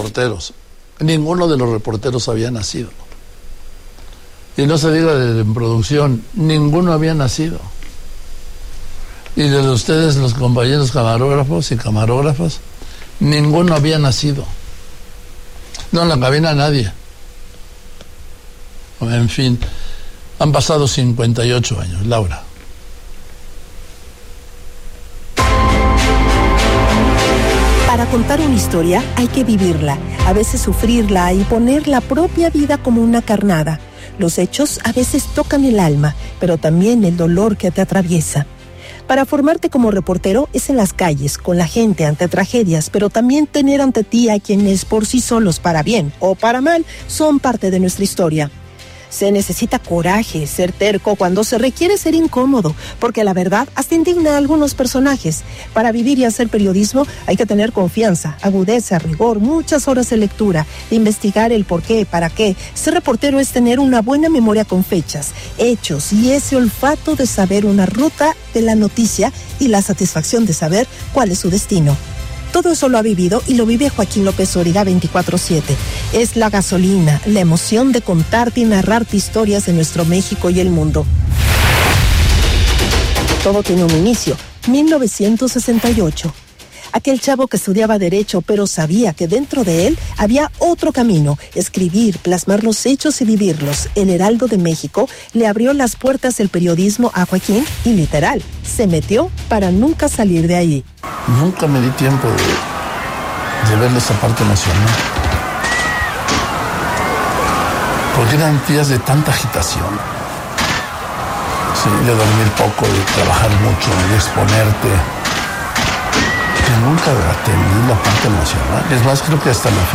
reporteros. Ninguno de los reporteros había nacido. Y no se diga de producción, ninguno había nacido. Y de ustedes, los compañeros camarógrafos y camarógrafas, ninguno había nacido. No, en la cabina nadie. En fin, han pasado 58 años, Laura. Para contar una historia hay que vivirla, a veces sufrirla y poner la propia vida como una carnada. Los hechos a veces tocan el alma, pero también el dolor que te atraviesa. Para formarte como reportero es en las calles, con la gente, ante tragedias, pero también tener ante ti a quienes por sí solos, para bien o para mal, son parte de nuestra historia. Se necesita coraje, ser terco cuando se requiere ser incómodo, porque la verdad hasta indigna a algunos personajes. Para vivir y hacer periodismo hay que tener confianza, agudeza, rigor, muchas horas de lectura, de investigar el por qué, para qué. Ser reportero es tener una buena memoria con fechas, hechos y ese olfato de saber una ruta de la noticia y la satisfacción de saber cuál es su destino. Todo eso lo ha vivido y lo vive Joaquín López Origa 24/7. Es la gasolina, la emoción de contarte y narrarte historias de nuestro México y el mundo. Todo tiene un inicio, 1968. Aquel chavo que estudiaba Derecho, pero sabía que dentro de él había otro camino, escribir, plasmar los hechos y vivirlos. El Heraldo de México le abrió las puertas del periodismo a Joaquín y literal, se metió para nunca salir de ahí. Nunca me di tiempo de ver esa parte nacional. Porque eran días de tanta agitación. Sí, de dormir poco, de trabajar mucho, de exponerte. Que nunca atendí la parte nacional. Es más, creo que hasta la